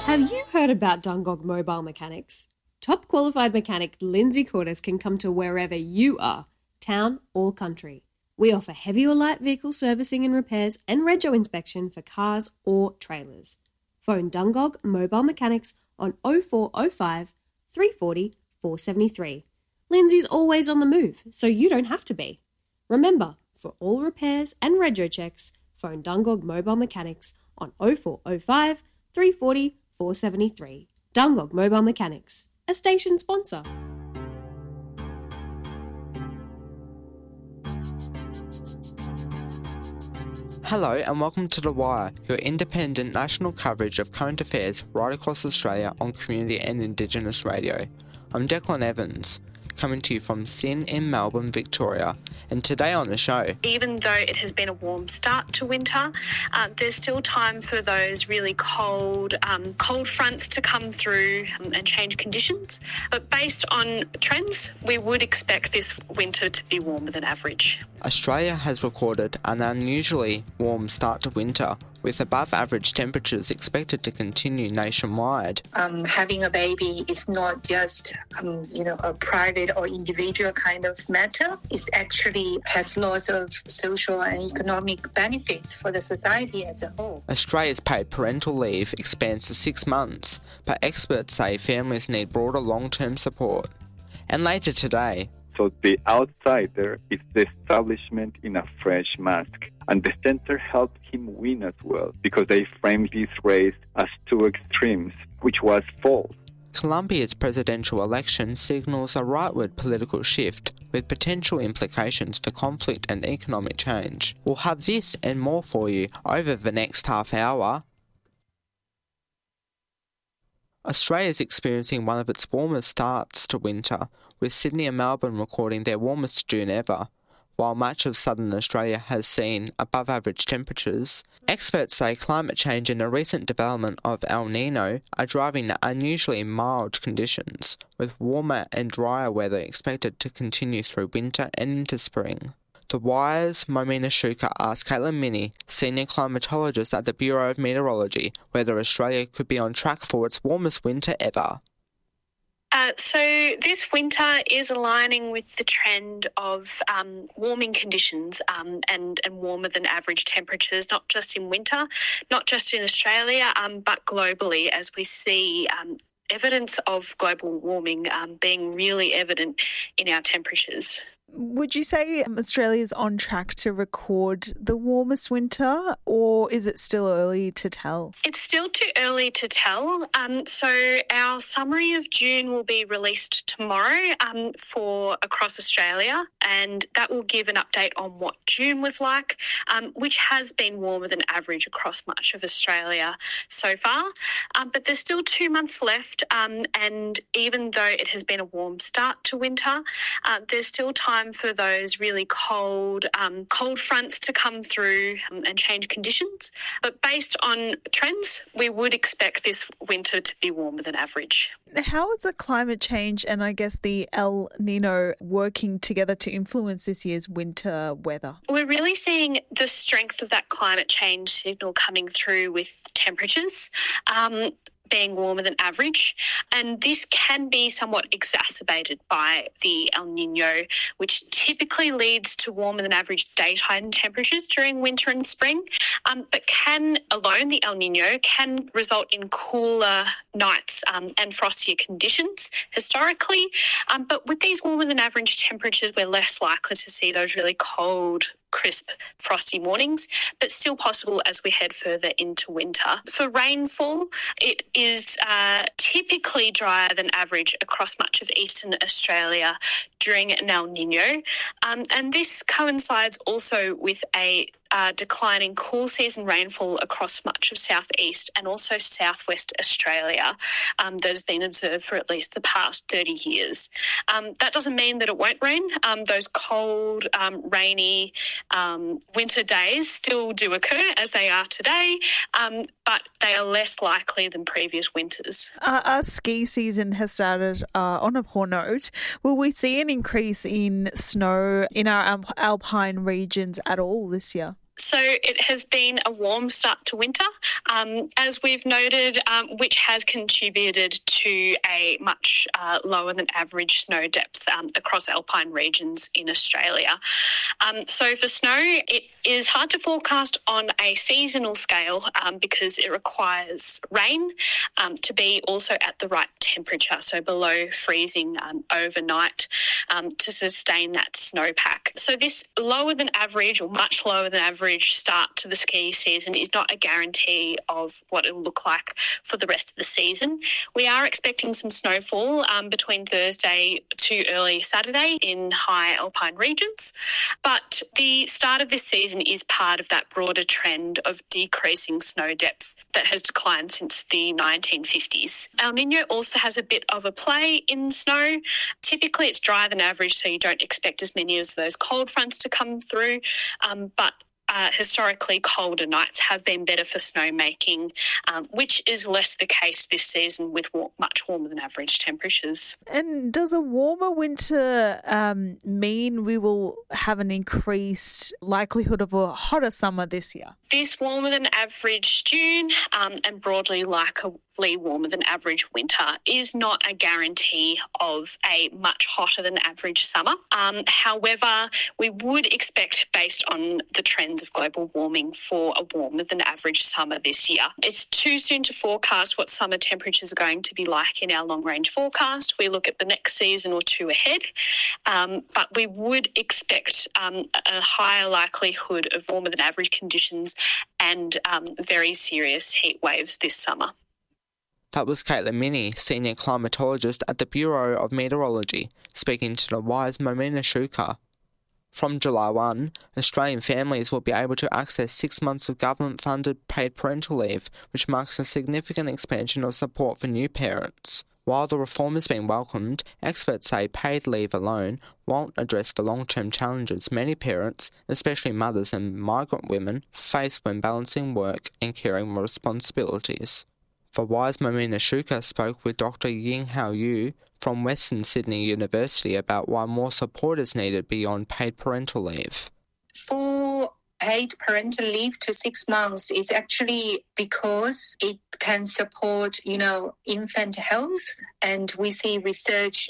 Have you heard about Dungog Mobile Mechanics? Top qualified mechanic Lindsay Cordes can come to wherever you are, town or country. We offer heavy or light vehicle servicing and repairs and rego inspection for cars or trailers. Phone Dungog Mobile Mechanics on 0405 340 473. Lindsay's always on the move, so you don't have to be. Remember, for all repairs and rego checks, phone Dungog Mobile Mechanics on 0405 340 473. Dungog Mobile Mechanics, a station sponsor. Hello and welcome to The Wire, your independent national coverage of current affairs right across Australia on community and Indigenous radio. I'm Declan Evans, coming to you from SYN in Melbourne, Victoria, and today on the show. Even though it has been a warm start to winter, there's still time for those really cold fronts to come through and change conditions. But based on trends, we would expect this winter to be warmer than average. Australia has recorded an unusually warm start to winter, with above average temperatures expected to continue nationwide. Having a baby is not just, a private or individual kind of matter. It actually has lots of social and economic benefits for the society as a whole. Australia's paid parental leave expands to 6 months, but experts say families need broader long-term support. And later today, so the outsider is the establishment in a fresh mask. And the centre helped him win as well, because they framed this race as two extremes, which was false. Colombia's presidential election signals a rightward political shift with potential implications for conflict and economic change. We'll have this and more for you over the next half hour. Australia is experiencing one of its warmest starts to winter, with Sydney and Melbourne recording their warmest June ever. While much of southern Australia has seen above average temperatures, experts say climate change and the recent development of El Nino are driving the unusually mild conditions, with warmer and drier weather expected to continue through winter and into spring. The Wire's Momina Shuka asked Caitlin Minnie, senior climatologist at the Bureau of Meteorology, whether Australia could be on track for its warmest winter ever. So this winter is aligning with the trend of warming conditions and warmer than average temperatures, not just in winter, not just in Australia, but globally, as we see evidence of global warming being really evident in our temperatures. Would you say Australia is on track to record the warmest winter, or is it still early to tell? It's still too early to tell. So our summary of June will be released tomorrow for across Australia, and that will give an update on what June was like, which has been warmer than average across much of Australia so far. But there's still 2 months left, and even though it has been a warm start to winter, there's still time for those really cold fronts to come through and change conditions. But based on trends, we would expect this winter to be warmer than average. How is the climate change and I guess the El Nino working together to influence this year's winter weather? We're really seeing the strength of that climate change signal coming through with temperatures being warmer than average, and this can be somewhat exacerbated by the El Nino, which typically leads to warmer than average daytime temperatures during winter and spring, but the El Nino can result in cooler nights and frostier conditions historically, but with these warmer than average temperatures, we're less likely to see those really cold, crisp, frosty mornings, but still possible as we head further into winter. For rainfall, it is typically drier than average across much of eastern Australia during an El Nino, and this coincides also with a declining cool season rainfall across much of southeast and also southwest Australia that has been observed for at least the past 30 years. That doesn't mean that it won't rain. Those cold, rainy winter days still do occur as they are today, but they are less likely than previous winters. Our ski season has started on a poor note. Will we see an increase in snow in our alpine regions at all this year? So it has been a warm start to winter, as we've noted, which has contributed to a much lower than average snow depth across alpine regions in Australia. So for snow, it is hard to forecast on a seasonal scale because it requires rain to be also at the right temperature, so below freezing overnight to sustain that snowpack. So this lower than average or much lower than average start to the ski season is not a guarantee of what it will look like for the rest of the season. We are expecting some snowfall between Thursday to early Saturday in high alpine regions, but the start of this season is part of that broader trend of decreasing snow depth that has declined since the 1950s. El Niño also has a bit of a play in snow. Typically it's drier than average, so you don't expect as many of those cold fronts to come through, but historically colder nights have been better for snowmaking, which is less the case this season with much warmer than average temperatures. And does a warmer winter mean we will have an increased likelihood of a hotter summer this year? This warmer than average June and broadly warmer than average winter is not a guarantee of a much hotter than average summer. However, we would expect, based on the trends of global warming, for a warmer than average summer this year. It's too soon to forecast what summer temperatures are going to be like in our long range forecast. We look at the next season or two ahead, but we would expect a higher likelihood of warmer than average conditions and very serious heat waves this summer. That was Caitlin Minnie, Senior Climatologist at the Bureau of Meteorology, speaking to the Wise Momina Shuka. From July 1, Australian families will be able to access 6 months of government-funded paid parental leave, which marks a significant expansion of support for new parents. While the reform has been welcomed, experts say paid leave alone won't address the long-term challenges many parents, especially mothers and migrant women, face when balancing work and caring responsibilities. The Wise Momina Shuka spoke with Dr. Yinghao Yu from Western Sydney University about why more support is needed beyond paid parental leave. For paid parental leave to 6 months is actually because it can support, infant health, and we see research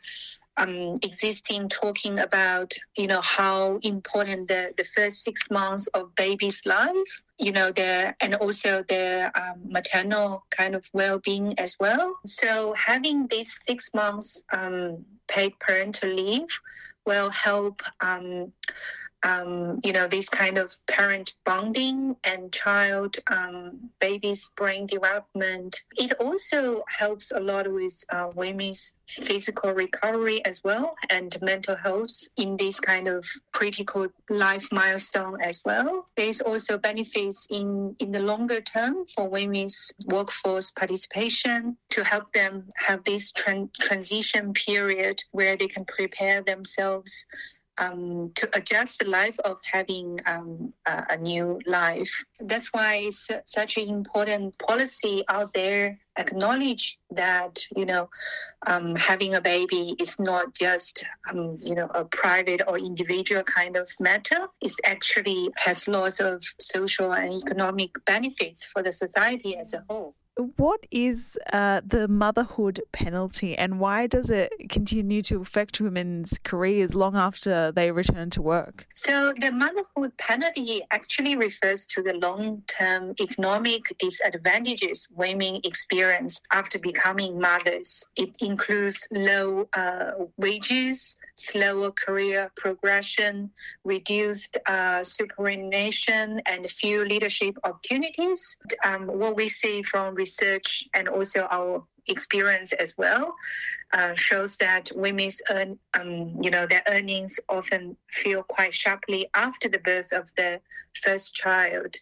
existing talking about, how important the first 6 months of baby's life, and also their maternal kind of well-being as well. So having these 6 months paid parental leave will help this kind of parent bonding and child baby's brain development. It also helps a lot with women's physical recovery as well and mental health in this kind of critical life milestone as well. There's also benefits in the longer term for women's workforce participation to help them have this transition period where they can prepare themselves to adjust the life of having a new life. That's why it's such an important policy out there. Acknowledge that, having a baby is not just, a private or individual kind of matter. It actually has lots of social and economic benefits for the society as a whole. What is the motherhood penalty, and why does it continue to affect women's careers long after they return to work? So the motherhood penalty actually refers to the long-term economic disadvantages women experience after becoming mothers. It includes low wages, slower career progression, reduced superannuation, and few leadership opportunities. What we see from research and also our experience as well shows that women's their earnings often feel quite sharply after the birth of their first child.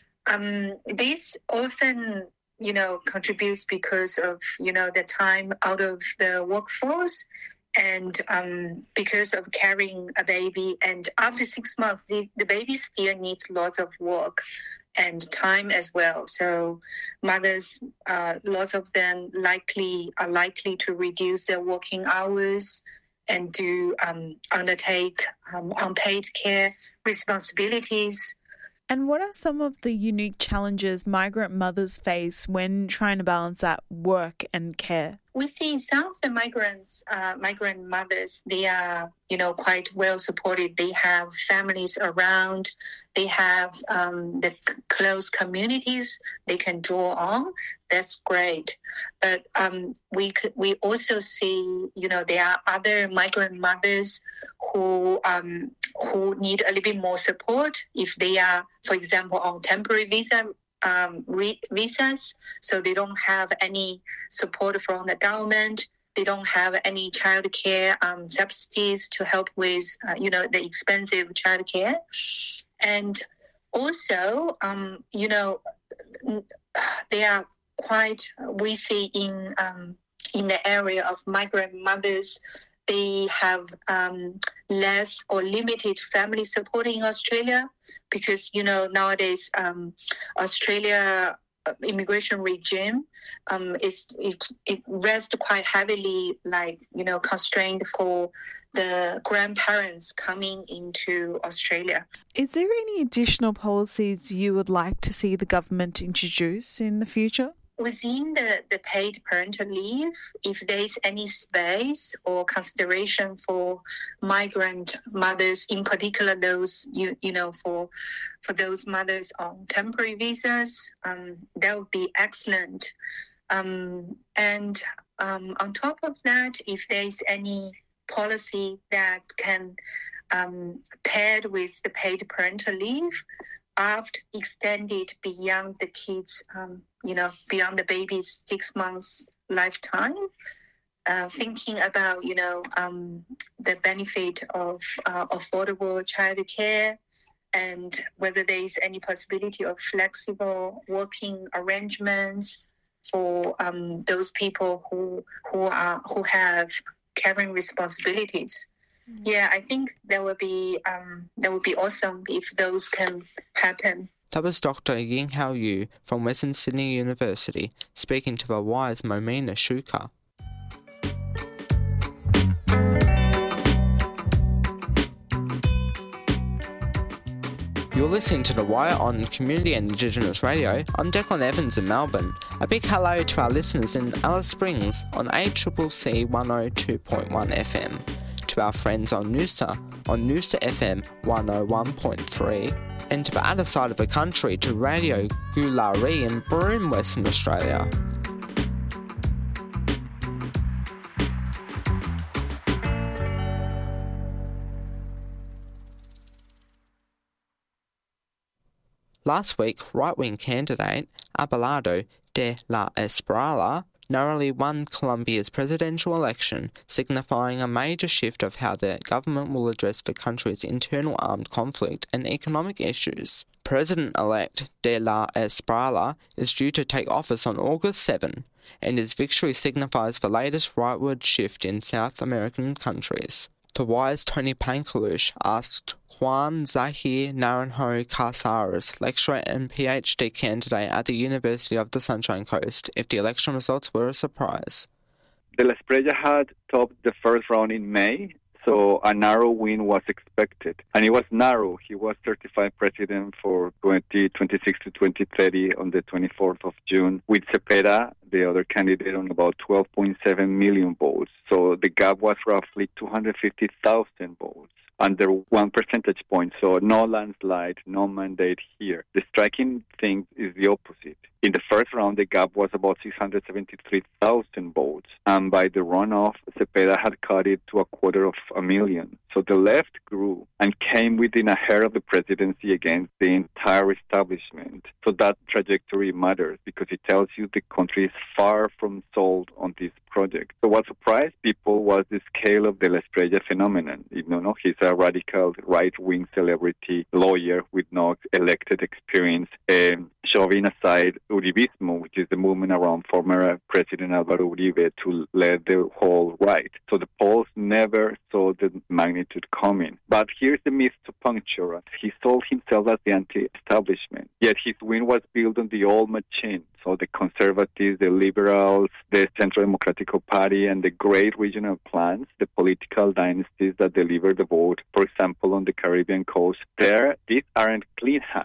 This often contributes because of the time out of the workforce and because of carrying a baby. And after 6 months, the baby still needs lots of work and time as well. So mothers, lots of them are likely to reduce their working hours and to undertake unpaid care responsibilities. And what are some of the unique challenges migrant mothers face when trying to balance that work and care? We see some of the migrant mothers, they are, quite well supported. They have families around. They have the close communities they can draw on. That's great. But we also see, there are other migrant mothers who need a little bit more support if they are, for example, on temporary visas, so they don't have any support from the government. They don't have any childcare subsidies to help with, the expensive childcare. And also, they are quite, we see in the area of migrant mothers, they have less or limited family support in Australia because, nowadays Australia immigration regime it rests quite heavily, constrained for the grandparents coming into Australia. Is there any additional policies you would like to see the government introduce in the future? Within the paid parental leave, if there's any space or consideration for migrant mothers, in particular those, for those mothers on temporary visas, that would be excellent. And on top of that, if there's any policy that can paired with the paid parental leave, after extended beyond the kids, beyond the baby's 6 months lifetime, thinking about, the benefit of affordable childcare and whether there is any possibility of flexible working arrangements for those people who have caring responsibilities. Yeah, I think that would be awesome if those can happen. That was Dr. Ying Hao Yu from Western Sydney University speaking to the Wire's Momina Shuka. You're listening to The Wire on Community and Indigenous Radio. I'm Declan Evans in Melbourne. A big hello to our listeners in Alice Springs on ACCC 102.1 FM. To our friends on Noosa FM 101.3, and to the other side of the country to Radio Gulari in Broome, Western Australia. Last week, right-wing candidate Abelardo de la Espriella narrowly won Colombia's presidential election, signifying a major shift of how the government will address the country's internal armed conflict and economic issues. President-elect de la Espriella is due to take office on August 7, and his victory signifies the latest rightward shift in South American countries. The Wire's Tony Pankalush asked Juan Zahir Naranjo Casares, lecturer and PhD candidate at the University of the Sunshine Coast, if the election results were a surprise. De la Espriella had topped the first round in May, so a narrow win was expected. And it was narrow. He was certified president for 2026 to 2030 on the 24th of June, with Cepeda, the other candidate, on about 12.7 million votes. So the gap was roughly 250,000 votes, under 1 percentage point. So no landslide, no mandate here. The striking thing is the opposite. In the first round, the gap was about 673,000 votes, and by the runoff, Cepeda had cut it to 250,000. So the left grew and came within a hair of the presidency against the entire establishment. So that trajectory matters because it tells you the country is far from sold on this project. So what surprised people was the scale of the La Espriella phenomenon. He's a radical right-wing celebrity lawyer with no elected experience. Shoving aside Uribismo, which is the movement around former President Álvaro Uribe to lead the whole right. So the polls never saw the magnitude coming. But here's the myth to puncture us. He sold himself as the anti-establishment, yet his win was built on the old machine. So the conservatives, the liberals, the Centro Democrático Party, and the great regional clans, the political dynasties that deliver the vote, for example, on the Caribbean coast, these aren't clean hands.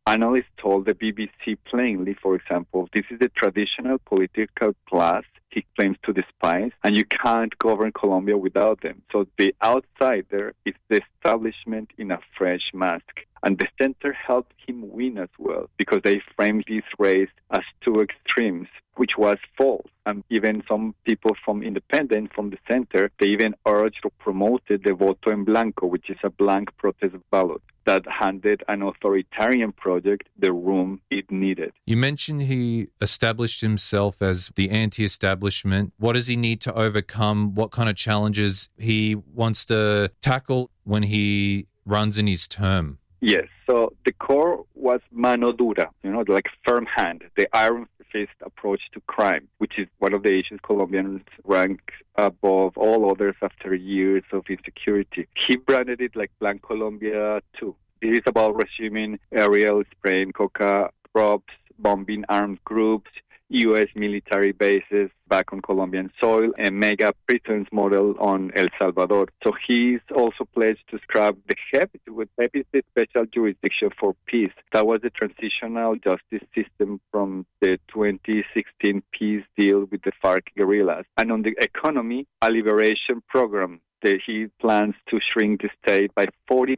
Analysts told the BBC plainly, for example, this is the traditional political class he claims to despise, and you can't govern Colombia without them. So the outsider is the establishment in a fresh mask. And the center helped him win as well, because they framed this race as two extremes, which was false. And even some people from independent, from the center, they even urged or promoted the voto en blanco, which is a blank protest ballot that handed an authoritarian project the room it needed. You mentioned he established himself as the anti-establishment. What does he need to overcome? What kind of challenges he wants to tackle when he runs in his term? Yes, so the core was mano dura, like firm hand, the iron fist approach to crime, which is one of the issues Colombians rank above all others after years of insecurity. He branded it like Plan Colombia 2. It is about resuming aerial spraying coca crops, bombing armed groups, U.S. military bases back on Colombian soil, and mega prisons model on El Salvador. So he's also pledged to scrap the HEP, with HEP is the Special Jurisdiction for Peace. That was the transitional justice system from the 2016 peace deal with the FARC guerrillas. And on the economy, a liberation program that he plans to shrink the state by 40%.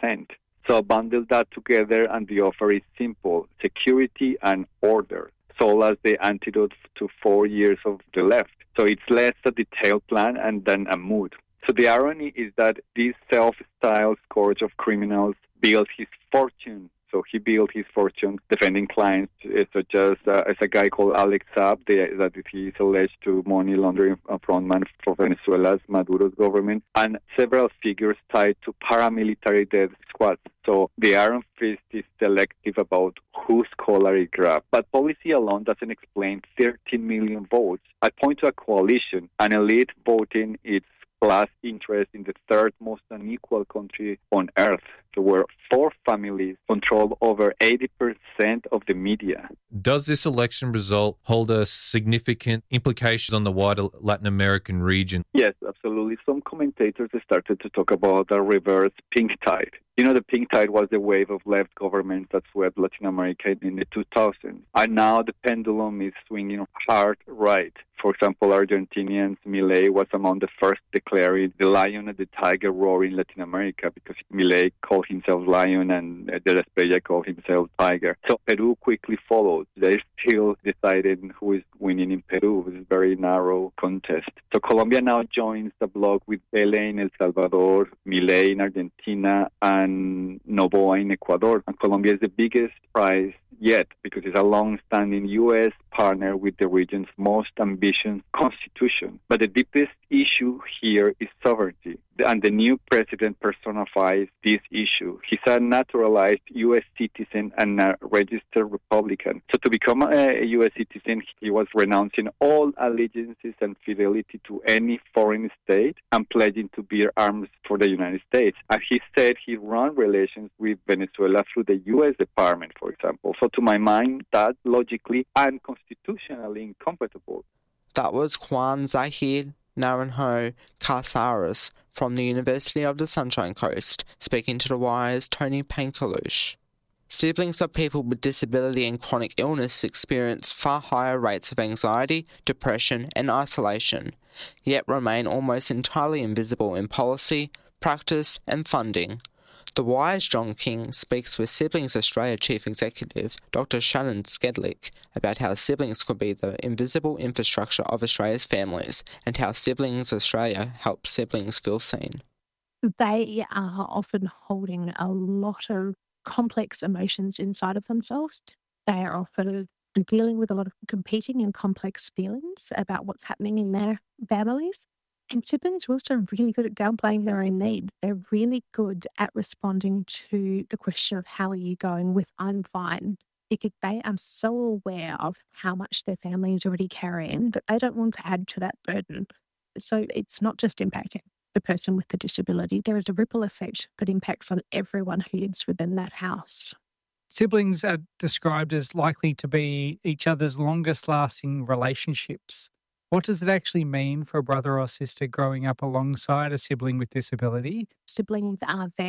So bundle that together, and the offer is simple: security and order, sold as the antidote to 4 years of the left. So it's less a detailed plan and then a mood. So the irony is that this self-styled scourge of criminals built his fortune. So he built his fortune defending clients such as a guy called Alex Saab, that he is alleged to money laundering frontman for Venezuela's Maduro's government, and several figures tied to paramilitary death squads. So the iron fist is selective about whose collar it grabs. But policy alone doesn't explain 13 million votes. I point to a coalition, an elite voting its class interest in the third most unequal country on earth, where 4 families control over 80% of the media. Does this election result hold a significant implications on the wider Latin American region? Yes, absolutely. Some commentators started to talk about a reverse pink tide. The pink tide was the wave of left governments that swept Latin America in the 2000s. And now the pendulum is swinging hard right. For example, Argentinians, Milei was among the first declaring the lion and the tiger roar in Latin America, because Milei called himself lion and De La Espriella called himself tiger. So Peru quickly followed. They're still deciding who is winning in Peru. It's a very narrow contest. So Colombia now joins the bloc with Pele in El Salvador, Milei in Argentina, and Noboa in Ecuador. And Colombia is the biggest prize yet, because it's a long-standing U.S. partner with the region's most ambitious constitution. But the deepest issue here is sovereignty, and the new president personifies this issue. He's a naturalized U.S. citizen and a registered Republican. So to become a U.S. citizen, he was renouncing all allegiances and fidelity to any foreign state and pledging to bear arms for the United States. And he said he ran relations with Venezuela through the U.S. Department, for example. So to my mind, that's logically and constitutionally incompatible. That was Juan Zahir Naranjo Casares from the University of the Sunshine Coast, speaking to The Wire's Tony Pankalush. Siblings of people with disability and chronic illness experience far higher rates of anxiety, depression and isolation, yet remain almost entirely invisible in policy, practice and funding. The Wire's John King speaks with Siblings Australia Chief Executive Dr. Shannon Skedlick about how siblings could be the invisible infrastructure of Australia's families and how Siblings Australia helps siblings feel seen. They are often holding a lot of complex emotions inside of themselves. They are often dealing with a lot of competing and complex feelings about what's happening in their families. And siblings are also really good at downplaying their own need. They're really good at responding to the question of how are you going with I'm fine, because they are so aware of how much their family is already carrying, but they don't want to add to that burden. So it's not just impacting the person with the disability. There is a ripple effect that impacts on everyone who lives within that house. Siblings are described as likely to be each other's longest lasting relationships. What does it actually mean for a brother or sister growing up alongside a sibling with disability? Siblings are there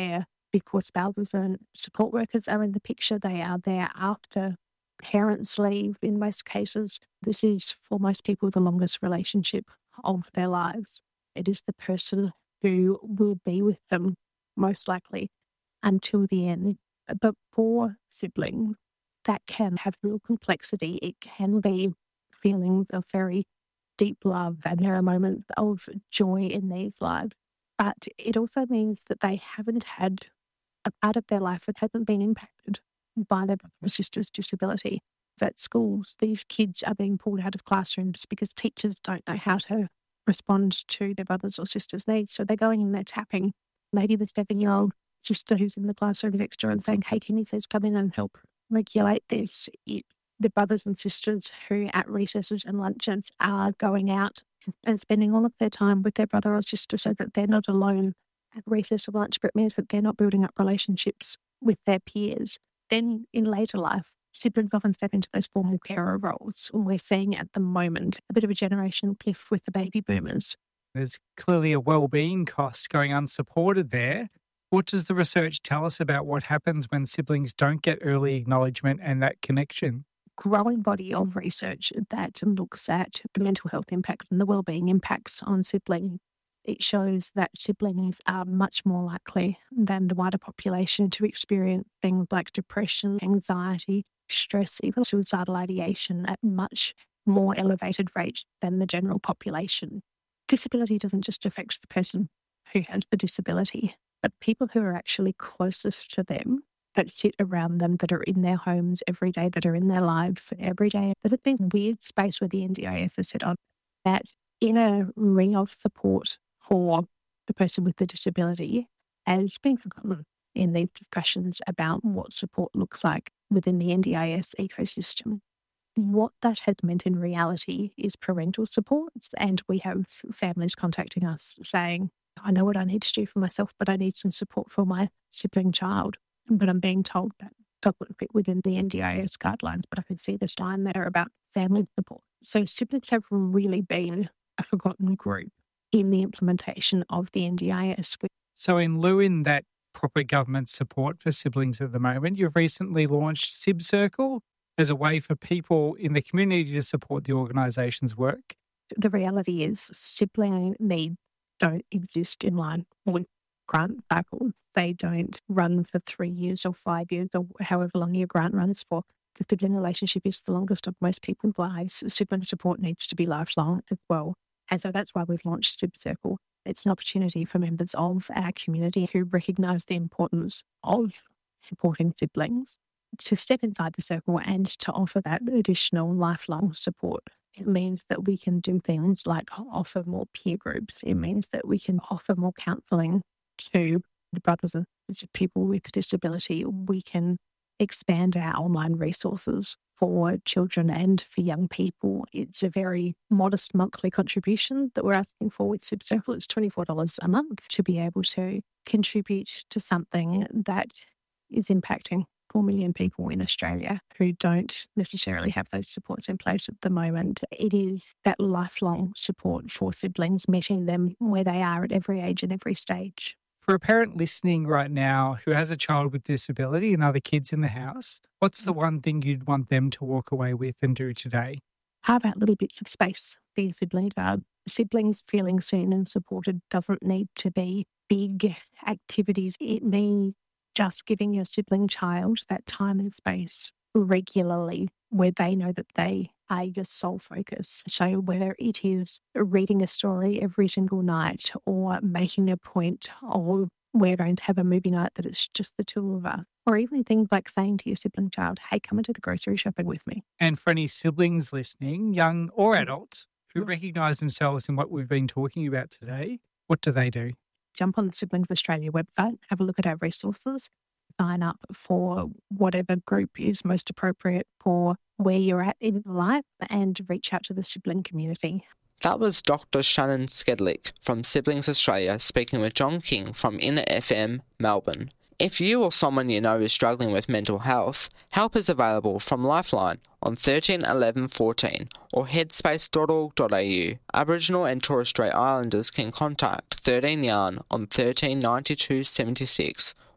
because spouses and support workers are in the picture. They are there after parents leave in most cases. This is, for most people, the longest relationship of their lives. It is the person who will be with them, most likely, until the end. But for siblings, that can have real complexity. It can be feelings of very deep love, and there are moments of joy in these lives. But it also means that they haven't had a part of their life that hasn't been impacted by their brother or sister's disability. At schools, these kids are being pulled out of classrooms because teachers don't know how to respond to their brothers or sisters' needs. So they're going in there tapping maybe the 7-year-old sister who's in the classroom next door and saying, hey, can you please come in and help regulate this? The brothers and sisters who at recesses and lunches are going out and spending all of their time with their brother or sister so that they're not alone at recess or lunch, but means that they're not building up relationships with their peers. Then in later life, siblings often step into those formal carer roles. And we're seeing at the moment a bit of a generation cliff with the baby boomers. There's clearly a well-being cost going unsupported there. What does the research tell us about what happens when siblings don't get early acknowledgement and that connection? Growing body of research that looks at the mental health impact and the wellbeing impacts on siblings. It shows that siblings are much more likely than the wider population to experience things like depression, anxiety, stress, even suicidal ideation at much more elevated rates than the general population. Disability doesn't just affect the person who has the disability, but people who are actually closest to them, that sit around them, that are in their homes every day, that are in their lives every day. That has been a weird space where the NDIS has set on that inner ring of support for the person with the disability has been forgotten in these discussions about what support looks like within the NDIS ecosystem. What that has meant in reality is parental supports, and we have families contacting us saying, I know what I need to do for myself, but I need some support for my sibling child. But I'm being told that doesn't fit within the NDIS guidelines, but I can see the sign there about family support. So siblings have really been a forgotten group in the implementation of the NDIS. So in lieu in that proper government support for siblings at the moment, you've recently launched Sib Circle as a way for people in the community to support the organisation's work. The reality is sibling needs don't exist in line with grant cycles. They don't run for 3 years or 5 years or however long your grant runs for. The sibling relationship is the longest of most people's lives. Sibling support needs to be lifelong as well. And so that's why we've launched Sib Circle. It's an opportunity for members of our community who recognise the importance of supporting siblings to step inside the circle and to offer that additional lifelong support. It means that we can do things like offer more peer groups. It means that we can offer more counselling to the brothers and people with disability. We can expand our online resources for children and for young people. It's a very modest monthly contribution that we're asking for with Sib Circle. It's $24 a month to be able to contribute to something that is impacting 4 million people in Australia who don't necessarily have those supports in place at the moment. It is that lifelong support for siblings, meeting them where they are at every age and every stage. For a parent listening right now who has a child with disability and other kids in the house, what's the one thing you'd want them to walk away with and do today? How about little bits of space for your sibling? Siblings feeling seen and supported doesn't need to be big activities. It means just giving your sibling child that time and space regularly where they know that they are your sole focus. So whether it is reading a story every single night or making a point of we're going to have a movie night that it's just the two of us, or even things like saying to your sibling child, hey, come into the grocery shopping with me. And for any siblings listening, young or adults, who recognise themselves in what we've been talking about today, what do they do? Jump on the Siblings of Australia website, have a look at our resources, sign up for whatever group is most appropriate for where you're at in life, and reach out to the sibling community. That was Dr. Shannon Skedlick from Siblings Australia speaking with John King from Inner FM, Melbourne. If you or someone you know is struggling with mental health, help is available from Lifeline on 13 11 14 or headspace.org.au. Aboriginal and Torres Strait Islanders can contact 13 Yarn on 13 92 76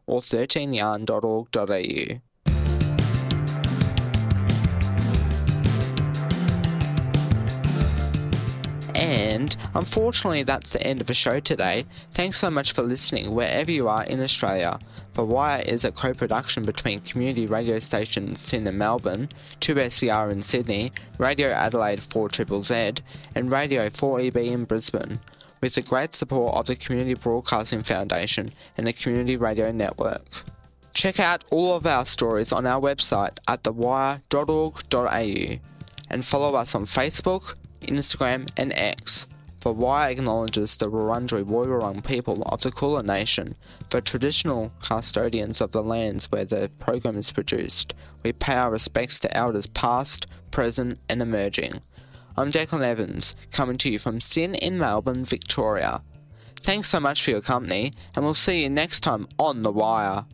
or 13yarn.org.au. And unfortunately that's the end of the show today. Thanks so much for listening wherever you are in Australia. The Wire is a co-production between community radio stations SYN in Melbourne, 2SER in Sydney, Radio Adelaide 4ZZZ, and Radio 4EB in Brisbane, with the great support of the Community Broadcasting Foundation and the Community Radio Network. Check out all of our stories on our website at thewire.org.au and follow us on Facebook, Instagram and X. The Wire acknowledges the Wurundjeri Woiwurrung people of the Kulin Nation, the traditional custodians of the lands where the program is produced. We pay our respects to elders past, present and emerging. I'm Declan Evans, coming to you from SYN in Melbourne, Victoria. Thanks so much for your company, and we'll see you next time on The Wire.